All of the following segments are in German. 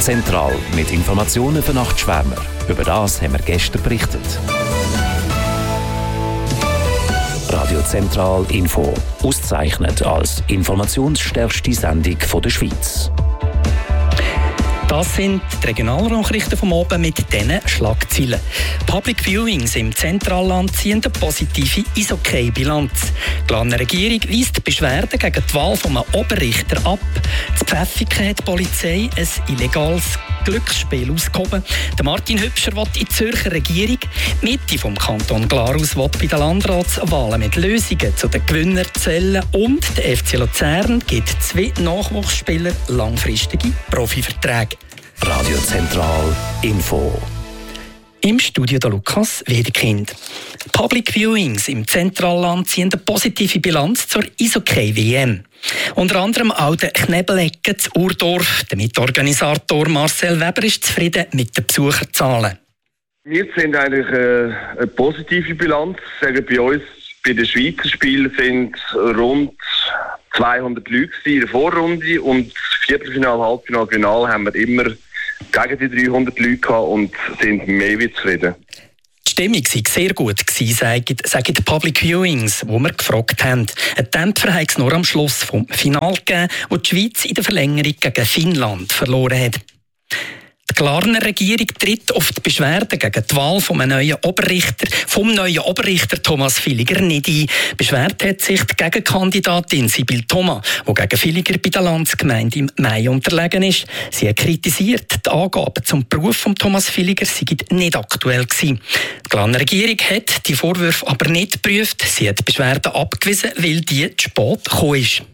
Zentral mit Informationen für Nachtschwärmer. Über das haben wir gestern berichtet. Radio Zentral Info. Ausgezeichnet als informationsstärkste Sendung der Schweiz. Das sind die Regionalnachrichten vom Abend mit diesen Schlagzeilen. Public Viewings im Zentralland ziehen eine positive Eishockey-Bilanz. Die Glarner Regierung weist Beschwerden gegen die Wahl eines Oberrichter ab. In Pfäffiken hat die Polizei ein illegales Glücksspiel ausgehoben. Der Martin Hübscher will in die Zürcher Regierung. Die Mitte vom Kanton Glarus will bei den Landratswahlen mit Lösungen zu den Gewinnern zählen. Und der FC Luzern gibt 2 Nachwuchsspieler langfristige Profiverträge. Radio Zentral Info. Im Studio der Lukas Wedekind. Public Viewings im Zentralland ziehen eine positive Bilanz zur Eishockey-WM. Unter anderem auch der Knebelecke zu Urdorf. Der Mitorganisator Marcel Weber ist zufrieden mit den Besucherzahlen. Wir sind eigentlich eine positive Bilanz. Sagen bei uns, bei den Schweizer Spielen sind rund 200 Leute in der Vorrunde und Viertelfinale, Halbfinale, Finale haben wir immer gegen die 300 Leute gehabt und sind mehr wie zufrieden. Die Stimmung war sehr gut, sagen die Public Viewings, wo wir gefragt haben. Ein Dämpfer hat es nur am Schluss vom Finale gegeben, wo die Schweiz in der Verlängerung gegen Finnland verloren hat. Die Glarner Regierung tritt auf die Beschwerden gegen die Wahl vom neuen Oberrichter Thomas Villiger nicht ein. Beschwert hat sich die Gegenkandidatin Sibyl Thoma, die gegen Villiger bei der Landsgemeinde im Mai unterlegen ist. Sie hat kritisiert, die Angaben zum Beruf von Thomas Villiger seien nicht aktuell gewesen. Die Glarner Regierung hat die Vorwürfe aber nicht geprüft. Sie hat die Beschwerden abgewiesen, weil die zu spät gekommen ist.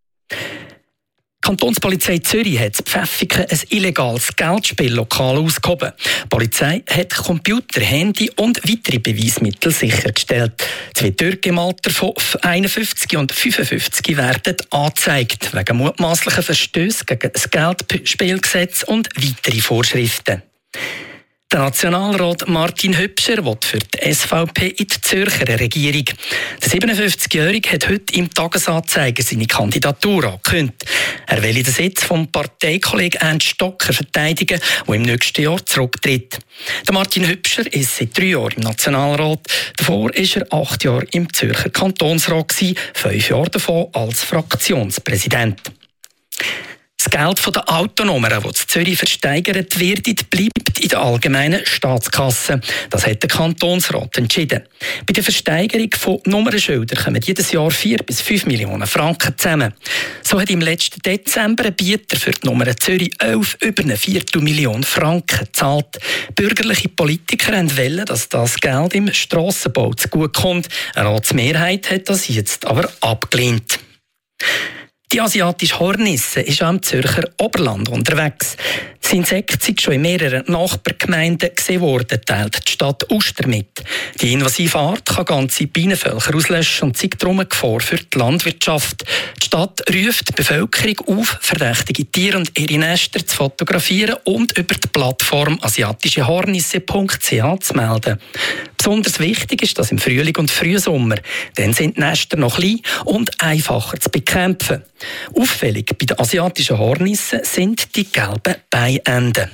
Die Kantonspolizei Zürich hat in Pfäffiken ein illegales Geldspiellokal ausgehoben. Die Polizei hat Computer, Handy und weitere Beweismittel sichergestellt. 2 Türken im Alter von 51 und 55 werden angezeigt, wegen mutmaßlichen Verstößen gegen das Geldspielgesetz und weitere Vorschriften. Der Nationalrat Martin Hübscher will für die SVP in die Zürcher Regierung. Der 57-Jährige hat heute im Tagesanzeiger seine Kandidatur angekündigt. Er will den Sitz vom Parteikollegen Ernst Stocker verteidigen, der im nächsten Jahr zurücktritt. Der Martin Hübscher ist seit 3 Jahren im Nationalrat. Davor war er 8 Jahre im Zürcher Kantonsrat, 5 Jahre davon als Fraktionspräsident. Das Geld von den Autonummern, das in Zürich versteigert wird, bleibt in der allgemeinen Staatskasse. Das hat der Kantonsrat entschieden. Bei der Versteigerung von Nummernschildern kommen jedes Jahr 4 bis 5 Millionen Franken zusammen. So hat im letzten Dezember ein Bieter für die Nummer Zürich 11 über eine Viertelmillion Franken gezahlt. Bürgerliche Politiker wollen, dass das Geld im Strassenbau zugutekommt. Eine Ratsmehrheit hat das jetzt aber abgelehnt. Die asiatische Hornisse ist auch im Zürcher Oberland unterwegs. Das Insekt ist schon in mehreren Nachbargemeinden gesehen worden, teilt die Stadt Uster mit. Die invasive Art kann ganze Bienenvölker auslöschen und zeigt darum eine Gefahr für die Landwirtschaft. Die Stadt ruft die Bevölkerung auf, verdächtige Tiere und ihre Nester zu fotografieren und über die Plattform asiatischehornisse.ch zu melden. Besonders wichtig ist das im Frühling und Frühsommer. Dann sind die Nester noch klein und einfacher zu bekämpfen. Auffällig bei den asiatischen Hornissen sind die gelben Beinenden.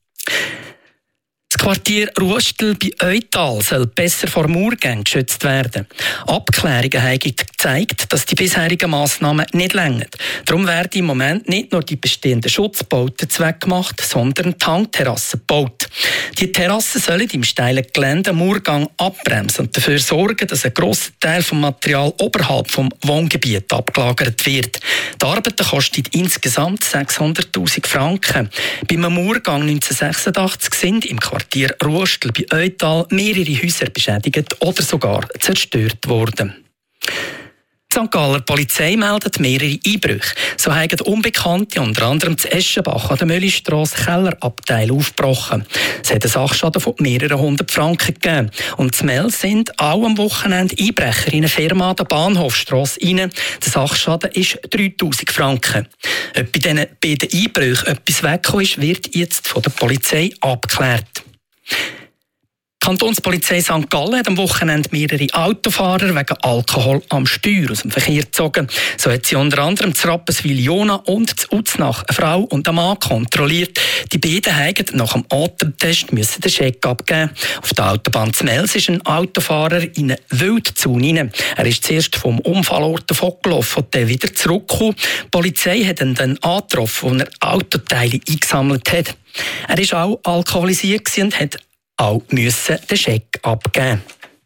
Das Quartier Ruostel bei Eutal soll besser vor Murgängen geschützt werden. Abklärungen haben gezeigt, dass die bisherigen Massnahmen nicht reichen. Darum werden im Moment nicht nur die bestehenden Schutzbauten zweckgemacht, sondern die Hangterrassen gebaut. Die Terrassen sollen im steilen Gelände Murgang abbremsen und dafür sorgen, dass ein grosser Teil des Materials oberhalb des Wohngebiets abgelagert wird. Die Arbeiten kosten insgesamt 600'000 Franken. Beim Murgang 1986 sind im Quartier Ruostel bei Eutal mehrere Häuser beschädigt oder sogar zerstört worden. Die St. Galler Polizei meldet mehrere Einbrüche. So haben Unbekannte unter anderem zu Eschenbach an der Möllistrasse Kellerabteil aufgebrochen. Es hat einen Sachschaden von mehreren 100 Franken gegeben. Und zu Mel sind auch am Wochenende Einbrecher in eine Firma an der Bahnhofstrasse rein. Der Sachschaden ist 3'000 Franken. Ob bei diesen beiden Einbrüchen etwas weggekommen ist, wird jetzt von der Polizei abgeklärt. Die Kantonspolizei St. Gallen hat am Wochenende mehrere Autofahrer wegen Alkohol am Steuer aus dem Verkehr gezogen. So hat sie unter anderem zu Rapperswil-Jona und zu Uznach eine Frau und einen Mann kontrolliert. Die beiden mussten nach dem Atemtest den Scheck abgeben. Auf der Autobahn zu Mels ist ein Autofahrer in eine Wildzone hinein. Er ist zuerst vom Unfallort davongelaufen und dann wieder zurückgekommen. Die Polizei hat ihn dann angetroffen, als er Autoteile eingesammelt hat. Er war auch alkoholisiert und hat auch den Scheck abgeben.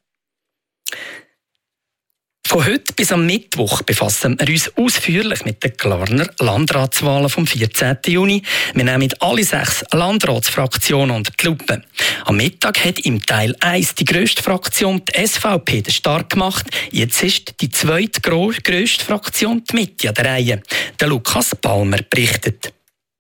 Von heute bis am Mittwoch befassen wir uns ausführlich mit den Glarner Landratswahlen vom 14. Juni. Wir nehmen alle 6 Landratsfraktionen unter die Lupe. Am Mittag hat im Teil 1 die grösste Fraktion, die SVP, den Start gemacht. Jetzt ist die zweitgrösste Fraktion, die Mitte, an der Reihe. Der Lukas Palmer berichtet.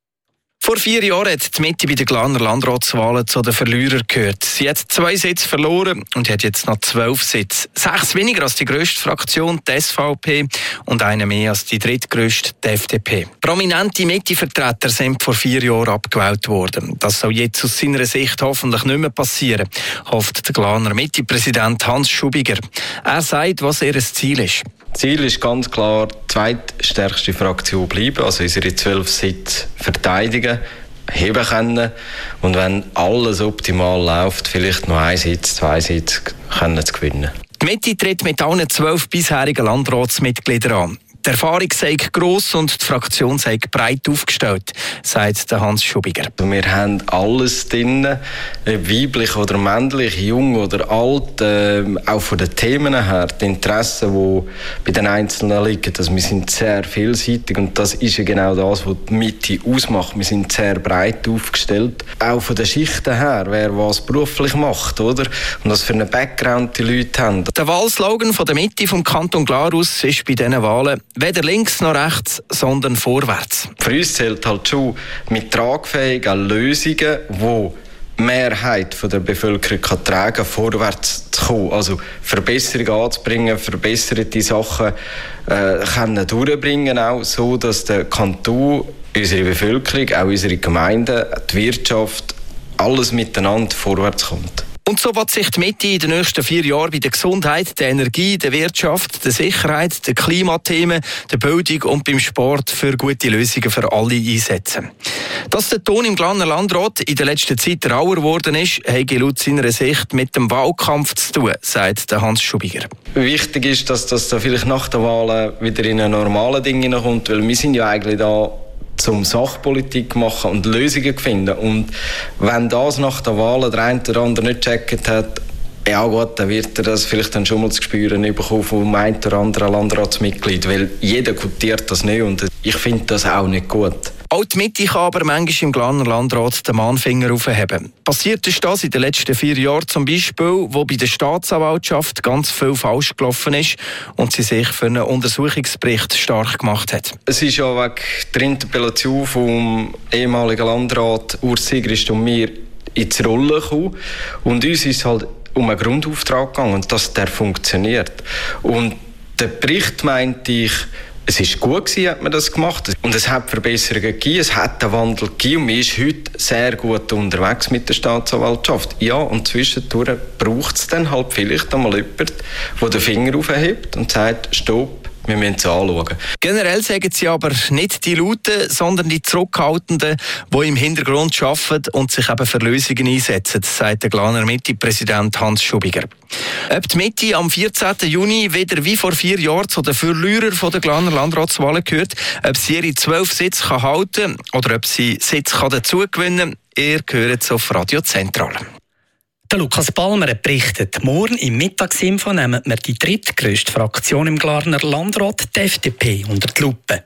Vor 4 Jahren hat die Mitte bei den Glarner Landratswahlen zu den Verlierern gehört. Sie hat 2 Sitze verloren und hat jetzt noch 12 Sitze. 6 weniger als die grösste Fraktion, die SVP, und eine mehr als die drittgrösste, die FDP. Prominente Mitte-Vertreter sind vor 4 Jahren abgewählt worden. Das soll jetzt aus seiner Sicht hoffentlich nicht mehr passieren, hofft der Glarner Mitte-Präsident Hans Schubiger. Er sagt, was ihr Ziel ist. Ziel ist ganz klar, die zweitstärkste Fraktion bleiben, also unsere 12 Sitze verteidigen, heben können und wenn alles optimal läuft, vielleicht noch 1 Sitz, 2 Sitze können zu gewinnen. Die Mitte tritt mit allen 12 bisherigen Landratsmitgliedern an. Die Erfahrung sei gross und die Fraktion sei breit aufgestellt, sagt Hans Schubiger. Wir haben alles drin, weiblich oder männlich, jung oder alt, auch von den Themen her, die Interessen, die bei den Einzelnen liegen. Also wir sind sehr vielseitig und das ist ja genau das, was die Mitte ausmacht. Wir sind sehr breit aufgestellt, auch von den Schichten her, wer was beruflich macht, oder? Und was für einen Background die Leute haben. Der Wahlslogan von der Mitte vom Kanton Glarus ist bei diesen Wahlen weder links noch rechts, sondern vorwärts. Für uns zählt halt schon mit tragfähigen Lösungen, die die Mehrheit der Bevölkerung kann tragen, vorwärts zu kommen. Also Verbesserungen anzubringen, verbesserte Sachen können durchbringen, auch so, dass der Kanton, unsere Bevölkerung, auch unsere Gemeinden, die Wirtschaft, alles miteinander vorwärts kommt. Und so wird sich die Mitte in den nächsten 4 Jahren bei der Gesundheit, der Energie, der Wirtschaft, der Sicherheit, den Klimathemen, der Bildung und beim Sport für gute Lösungen für alle einsetzen. Dass der Ton im Glarner Landrat in der letzten Zeit rauer geworden ist, hat laut seiner Sicht mit dem Wahlkampf zu tun, sagt Hans Schubiger. Wichtig ist, dass das da vielleicht nach der Wahl wieder in ein normales Ding hineinkommt, weil wir sind ja eigentlich da zum Sachpolitik machen und Lösungen finden. Und wenn das nach der Wahl der eine oder andere nicht gecheckt hat, ja gut, dann wird er das vielleicht dann schon mal zu spüren bekommen vom einen oder anderen Landratsmitglied, weil jeder gutiert das nicht und ich finde das auch nicht gut. Auch die Mitte kann aber manchmal im Glarner Landrat den Mahnfinger aufheben. Passiert ist das in den letzten 4 Jahren zum Beispiel, wo bei der Staatsanwaltschaft ganz viel falsch gelaufen ist und sie sich für einen Untersuchungsbericht stark gemacht hat. Es ist ja wegen der Interpellation vom ehemaligen Landrat Urs Sigrist und mir ins Rollen gekommen und uns ist halt um einen Grundauftrag gegangen und dass der funktioniert. Und der Bericht meinte ich, es ist gut gewesen, hat man das gemacht. Und es hat Verbesserungen gegeben, es hat einen Wandel gegeben. Und man ist heute sehr gut unterwegs mit der Staatsanwaltschaft. Ja, und zwischendurch braucht es dann halt vielleicht einmal jemanden, der den Finger aufhebt und sagt, stopp, wir müssen es anschauen. Generell sagen sie aber nicht die Lauten, sondern die Zurückhaltenden, die im Hintergrund arbeiten und sich eben für Lösungen einsetzen, sagt der Glarner Mitte-Präsident Hans Schubiger. Ob die Mitte am 14. Juni wieder wie vor 4 Jahren zu den Verlierern der Glarner Landratswahlen gehört, ob sie ihre 12 Sitze halten kann oder ob sie Sitze dazu gewinnen kann, ihr gehört auf Radio Zentral. Der Lukas Palmer hat berichtet, morgen im Mittagsinfo nehmen wir die drittgrösste Fraktion im Glarner Landrat, die FDP, unter die Lupe.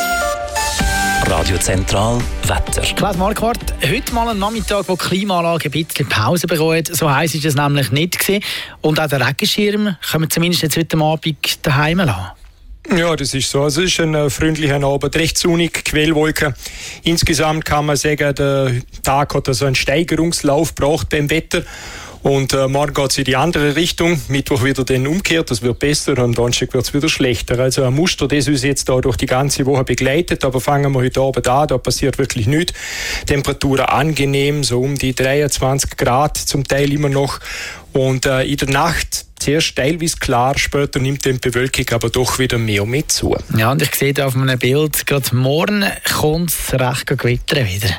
Radio Zentral Wetter. Klaus Marquardt, heute mal ein Nachmittag, wo die Klimaanlage ein bisschen Pause bekommt. So heiß ist es nämlich nicht gewesen. Und auch der Regenschirm können wir zumindest jetzt heute Abend daheim lassen. Ja, das ist so. Also es ist ein freundlicher Abend, recht sonnig, Quellwolken. Insgesamt kann man sagen, der Tag hat also einen Steigerungslauf gebracht beim Wetter. Und morgen geht es in die andere Richtung. Mittwoch wieder den umkehrt, das wird besser. Und am Donnerstag wird es wieder schlechter. Also ein Muster, das uns jetzt da durch die ganze Woche begleitet. Aber fangen wir heute Abend an, da passiert wirklich nichts. Temperaturen angenehm, so um die 23 Grad, zum Teil immer noch. Und in der Nacht zuerst teilweise klar, später nimmt die Bewölkung aber doch wieder mehr und mehr zu. Ja, und ich sehe da auf einem Bild, gerade morgen kommt es recht gewittern wieder.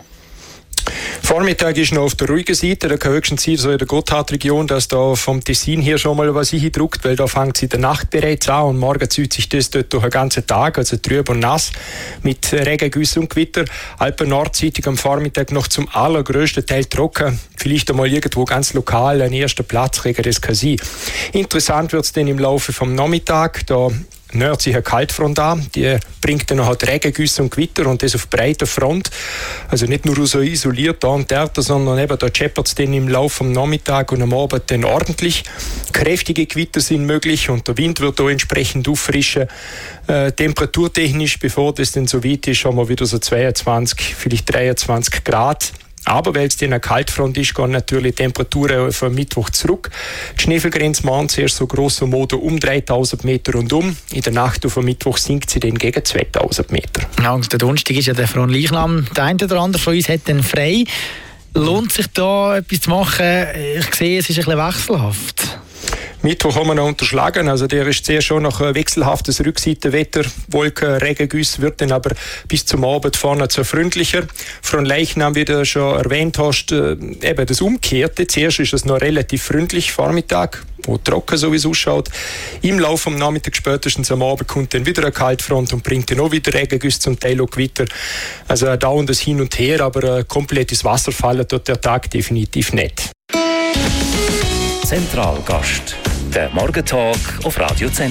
Vormittag ist noch auf der ruhigen Seite, da kann höchstens sein, so in der Gotthardregion, dass da vom Tessin hier schon mal was hindruckt, weil da fängt es in der Nacht bereits an und morgen zieht sich das dort durch den ganzen Tag, also trüb und nass, mit Regengüssen und Gewitter. Alpen-Nordseitig am Vormittag noch zum allergrößten Teil trocken, vielleicht einmal irgendwo ganz lokal ein erster Platzregen, das kann sein. Interessant wird es dann im Laufe vom Nachmittag, da nähert sich eine Kaltfront an, die bringt dann noch halt Regengüsse und Gewitter und das auf breiter Front. Also nicht nur so isoliert da und dort, sondern eben da scheppert es dann im Laufe vom Nachmittag und am Abend dann ordentlich. Kräftige Gewitter sind möglich und der Wind wird da entsprechend auffrischen. Temperaturtechnisch, bevor das dann so weit ist, haben wir wieder so 22, vielleicht 23 Grad. Aber weil es dann eine Kaltfront ist, gehen natürlich die Temperaturen auf Mittwoch zurück. Die Schneefallgrenze morgen zuerst so grosso modo um 3000 Meter rundum. In der Nacht auf Mittwoch sinkt sie dann gegen 2000 Meter. Ja, und der Donnerstag ist ja der Fronleichnam. Der eine oder andere von uns hat dann frei. Lohnt sich da etwas zu machen? Ich sehe, es ist ein bisschen wechselhaft. Mittwoch haben wir noch unterschlagen, also der ist sehr schon noch ein wechselhaftes Rückseitenwetter, Wolken, Regengüsse, wird dann aber bis zum Abend vorne zu freundlicher. Fronleichnam, wie du schon erwähnt hast, eben das Umkehrte. Zuerst ist es noch relativ freundlich, Vormittag, wo trocken so wie es ausschaut. Im Laufe vom Nachmittag, spätestens am Abend, kommt dann wieder eine Kaltfront und bringt dann auch wieder Regengüsse, zum Teil auch Gewitter. Also ein dauerndes Hin und Her, aber komplett ins Wasser fallen tut der Tag definitiv nicht. Zentralgast, der Morgentalk auf Radio 10.